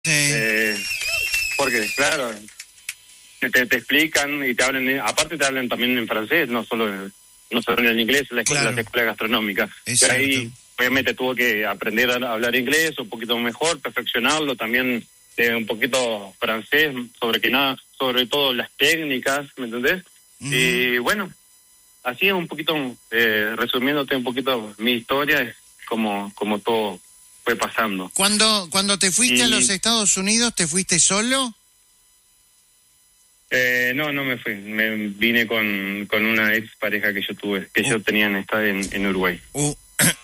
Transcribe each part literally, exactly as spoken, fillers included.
Sí. Eh, porque, claro, te, te explican y te hablan, aparte te hablan también en francés, no solo en, no solo en inglés, en la escuela, Claro. las escuelas gastronómicas. Es Pero ahí, cierto. obviamente, tuvo que aprender a hablar inglés un poquito mejor, perfeccionarlo, también eh, un poquito francés, sobre que nada, sobre todo las técnicas, ¿me entendés? Mm. Y bueno, así es un poquito, eh, resumiéndote un poquito mi historia, es como, como todo fue pasando. Cuando, cuando te fuiste Y- a los Estados Unidos, ¿te fuiste solo? Eh, no, no me fui. Me vine con, con una ex pareja que yo tuve, que yo tenía en, esta, en, en Uruguay. Uh,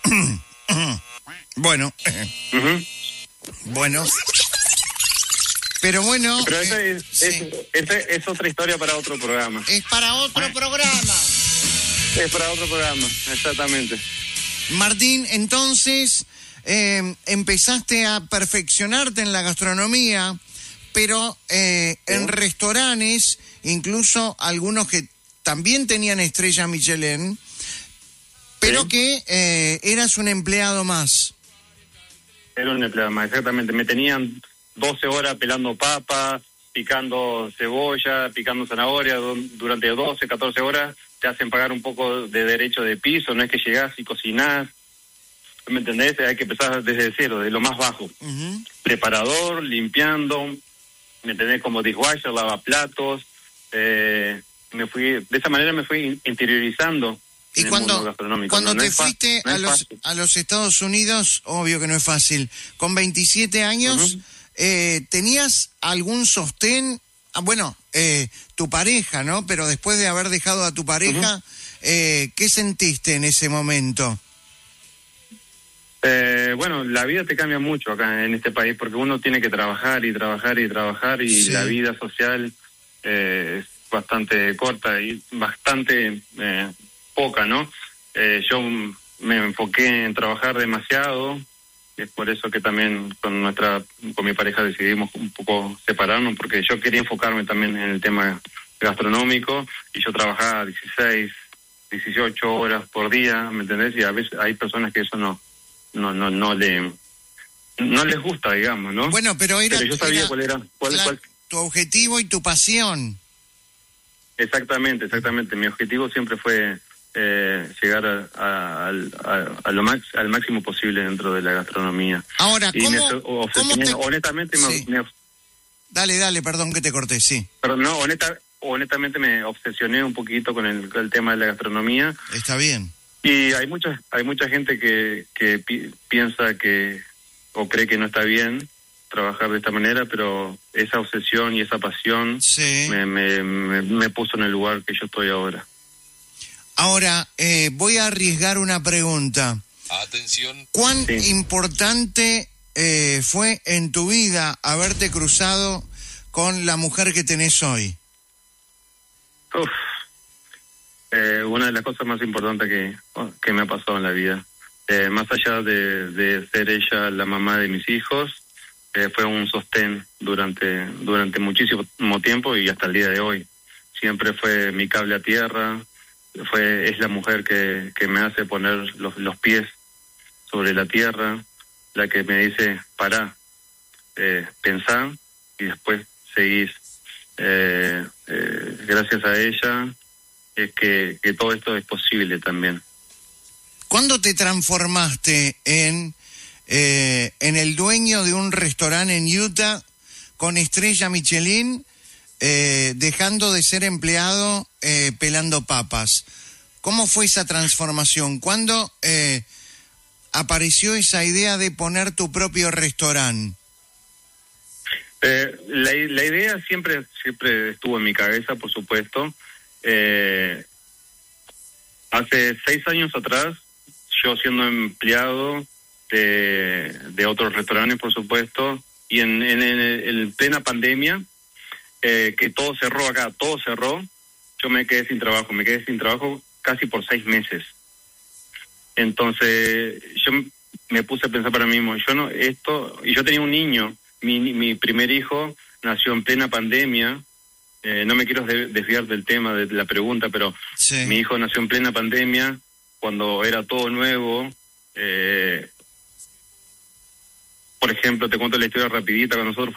bueno, Ujú. bueno. Pero bueno, Pero esa eh, es, sí. es, esa es otra historia para otro programa. Es para otro programa. Es para otro programa, exactamente. Martín, entonces eh, empezaste a perfeccionarte en la gastronomía, pero eh, en Sí. restaurantes, incluso algunos que también tenían estrella Michelin, pero Sí. que eh, eras un empleado más. Era un empleado más, exactamente. Me tenían doce horas pelando papas, picando cebolla, picando zanahoria, du- durante doce, catorce horas te hacen pagar un poco de derecho de piso, no es que llegás y cocinás, ¿me entendés? Hay que empezar desde cero, de lo más bajo. Ujú. Preparador, limpiando, ¿me entendés? Como dishwasher, lavaplatos, eh, me fui, de esa manera me fui interiorizando Y en el mundo cuando, gastronómico. cuando No te es fa- fuiste no a es los fácil. a los Estados Unidos, obvio que no es fácil, con veintisiete años, Ujú. eh, ¿tenías algún sostén? Ah, bueno, eh, tu pareja, ¿no? Pero después de haber dejado a tu pareja, eh, ¿qué sentiste en ese momento? Eh, bueno, la vida te cambia mucho acá en este país porque uno tiene que trabajar y trabajar y trabajar y Sí. la vida social eh, es bastante corta y bastante eh, poca, ¿no? Eh, yo me enfoqué en trabajar demasiado, y es por eso que también con nuestra, con mi pareja decidimos un poco separarnos porque yo quería enfocarme también en el tema gastronómico y yo trabajaba dieciséis, dieciocho horas por día, ¿me entendés? Y a veces hay personas que eso no no no no le no les gusta, digamos, ¿no? Bueno, pero era, Pero yo sabía era, cuál era cuál, claro, cuál tu objetivo y tu pasión. exactamente exactamente mi objetivo siempre fue eh, llegar a, a, a, a lo max, al máximo posible dentro de la gastronomía. Ahora, Y ¿cómo, me so- ¿cómo obsesioné, te...? honestamente me, Sí. me Dale, dale, perdón que te corté, sí. perdón, no, honesta, honestamente me obsesioné un poquito con el, con el tema de la gastronomía. Está bien. Y hay mucha hay mucha gente que que pi- piensa que o cree que no está bien trabajar de esta manera, pero esa obsesión y esa pasión Sí. me, me, me, me puso en el lugar que yo estoy ahora. Ahora, eh, voy a arriesgar una pregunta. Atención. ¿Cuán Sí. importante eh, fue en tu vida haberte cruzado con la mujer que tenés hoy? Uf. Eh, una de las cosas más importantes que, que me ha pasado en la vida. Eh, más allá de, de ser ella la mamá de mis hijos, eh, fue un sostén durante durante muchísimo tiempo y hasta el día de hoy. Siempre fue mi cable a tierra, fue es la mujer que, que me hace poner los, los pies sobre la tierra, la que me dice, pará, eh, pensá y después seguís. Eh, eh, gracias a ella es que, que todo esto es posible también. ¿Cuándo te transformaste en, eh, en el dueño de un restaurante en Utah con estrella Michelin, eh, dejando de ser empleado eh, pelando papas? ¿Cómo fue esa transformación? ¿Cuándo eh, apareció esa idea de poner tu propio restaurante? Eh, la, la idea siempre siempre estuvo en mi cabeza, por supuesto. Eh, hace seis años atrás, yo siendo empleado de, de otros restaurantes, por supuesto, y en, en, en, en plena pandemia, eh, que todo cerró acá, todo cerró, yo me quedé sin trabajo, me quedé sin trabajo casi por seis meses. Entonces, yo me puse a pensar para mí mismo, yo no, esto, y yo tenía un niño, mi, mi primer hijo nació en plena pandemia, eh, no me quiero desviar del tema de la pregunta, pero Sí. mi hijo nació en plena pandemia, cuando era todo nuevo, eh, por ejemplo, te cuento la historia rapidita, cuando nosotros